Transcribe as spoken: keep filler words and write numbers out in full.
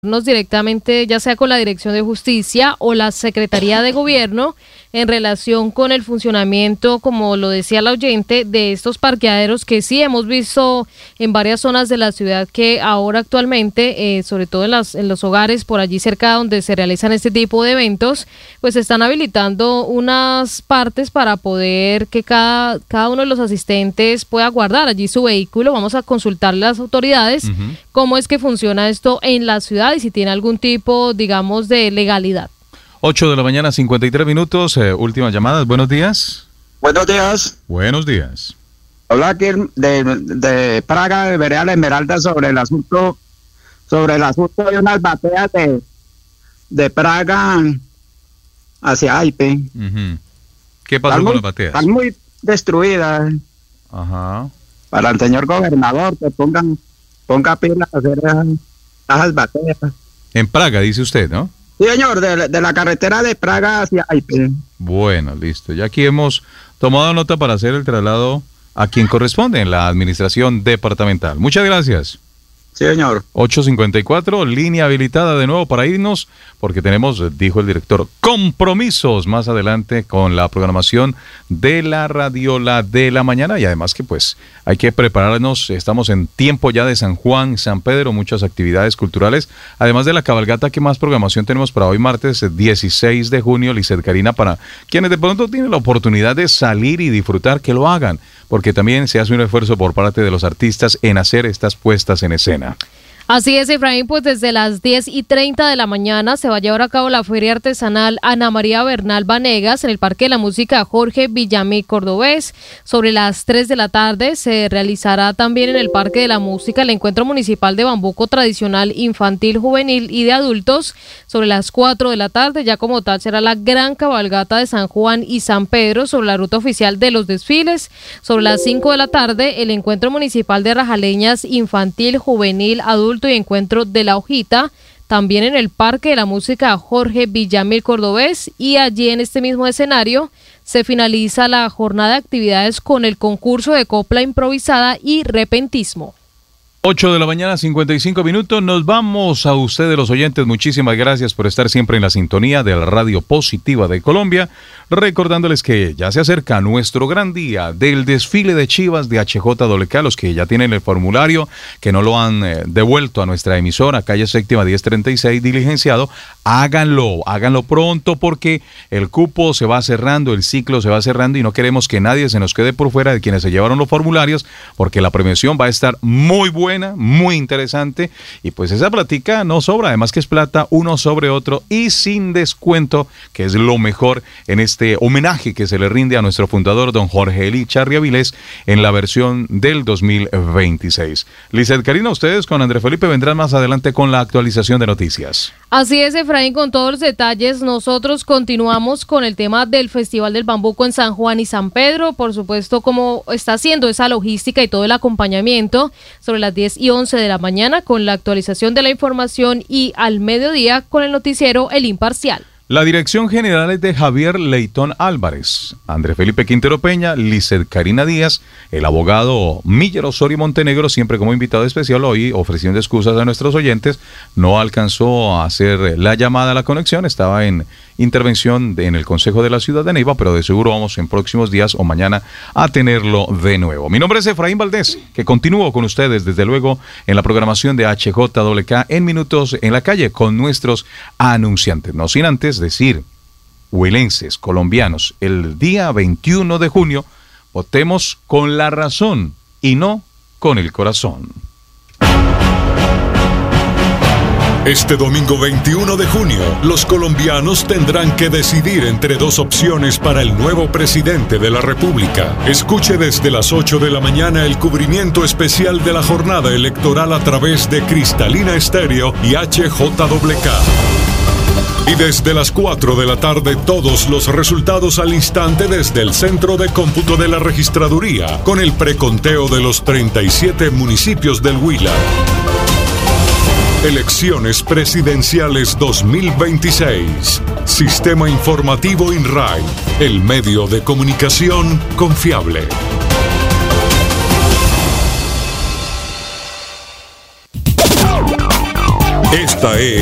directamente, ya sea con la Dirección de Justicia o la Secretaría de Gobierno, en relación con el funcionamiento, como lo decía la oyente, de estos parqueaderos que sí hemos visto en varias zonas de la ciudad, que ahora actualmente, eh, sobre todo en, las, en los hogares por allí cerca donde se realizan este tipo de eventos, pues están habilitando unas partes para poder que cada, cada uno de los asistentes pueda guardar allí su vehículo. Vamos a consultarle a las autoridades uh-huh. cómo es que funciona esto en la ciudad y si tiene algún tipo, digamos, de legalidad. ocho de la mañana, cincuenta y tres minutos, eh, últimas llamadas. Buenos días. Buenos días. Buenos días. Habla aquí de, de Praga, de Vereda La Esmeralda, sobre el asunto, sobre el asunto de unas bateas de, de Praga hacia Aipe. Uh-huh. ¿Qué pasó están con muy, las bateas? Están muy destruidas. Ajá. Para el señor gobernador, que pongan, ponga pilas a hacer esas bateas. En Praga, dice usted, ¿no? Sí, señor, de, de la carretera de Praga hacia Aipe. Bueno, listo. Ya aquí hemos tomado nota para hacer el traslado a quien corresponde en la administración departamental. Muchas gracias. Sí, señor. ocho cincuenta y cuatro, línea habilitada de nuevo para irnos, porque tenemos, dijo el director, compromisos más adelante con la programación de la radiola de la mañana, y además que pues hay que prepararnos. Estamos en tiempo ya de San Juan, San Pedro, muchas actividades culturales, además de la cabalgata. ¿Qué más programación tenemos para hoy martes dieciséis de junio, Lizeth Karina? Para quienes de pronto tienen la oportunidad de salir y disfrutar, que lo hagan, porque también se hace un esfuerzo por parte de los artistas en hacer estas puestas en escena. Así es, Efraín, pues desde las diez y treinta de la mañana se va a llevar a cabo la Feria Artesanal Ana María Bernal Vanegas en el Parque de la Música Jorge Villamil Cordobés. Sobre las tres de la tarde se realizará también en el Parque de la Música el Encuentro Municipal de Bambuco Tradicional Infantil, Juvenil y de Adultos. Sobre las cuatro de la tarde, ya como tal, será la gran cabalgata de San Juan y San Pedro sobre la ruta oficial de los desfiles. Sobre las cinco de la tarde, el Encuentro Municipal de Rajaleñas Infantil, Juvenil, Adulto y Encuentro de la Hojita, también en el Parque de la Música Jorge Villamil Cordobés, y allí en este mismo escenario se finaliza la jornada de actividades con el concurso de copla improvisada y repentismo. ocho de la mañana, cincuenta y cinco minutos. Nos vamos a ustedes, los oyentes. Muchísimas gracias por estar siempre en la sintonía de la Radio Positiva de Colombia. Recordándoles que ya se acerca nuestro gran día del desfile de Chivas de H J W K. Los que ya tienen el formulario, que no lo han eh, devuelto a nuestra emisora, calle Séptima diez treinta y seis, diligenciado, háganlo, háganlo pronto, porque el cupo se va cerrando, el ciclo se va cerrando, y no queremos que nadie se nos quede por fuera de quienes se llevaron los formularios, porque la premiación va a estar muy buena. Buena, muy interesante, y pues esa platica no sobra, además que es plata uno sobre otro y sin descuento, que es lo mejor en este homenaje que se le rinde a nuestro fundador, don Jorge Eli Charri Avilés, en la versión del dos mil veintiséis. Lizeth Karina, ustedes con Andrés Felipe vendrán más adelante con la actualización de noticias. Así es, Efraín, con todos los detalles. Nosotros continuamos con el tema del Festival del Bambuco en San Juan y San Pedro, por supuesto, cómo está haciendo esa logística y todo el acompañamiento sobre las diez y once de la mañana con la actualización de la información, y al mediodía con el noticiero El Imparcial. La dirección general es de Javier Leitón Álvarez, Andrés Felipe Quintero Peña, Lizeth Karina Díaz, el abogado Miller Osorio Montenegro, siempre como invitado especial hoy, ofreciendo excusas a nuestros oyentes. No alcanzó a hacer la llamada a la conexión, estaba en intervención de, en el Consejo de la Ciudad de Neiva, pero de seguro vamos en próximos días o mañana a tenerlo de nuevo. Mi nombre es Efraín Valdés, que continúo con ustedes desde luego en la programación de H J W K en Minutos en la Calle con nuestros anunciantes. No sin antes decir, huilenses, colombianos, el día veintiuno de junio votemos con la razón y no con el corazón. Este domingo veintiuno de junio, los colombianos tendrán que decidir entre dos opciones para el nuevo presidente de la República. Escuche desde las ocho de la mañana el cubrimiento especial de la jornada electoral a través de Cristalina Estéreo y H J W K. Y desde las cuatro de la tarde, todos los resultados al instante desde el Centro de Cómputo de la Registraduría, con el preconteo de los treinta y siete municipios del Huila. Elecciones Presidenciales dos mil veintiséis. Sistema Informativo INRAI, el medio de comunicación confiable. Esta es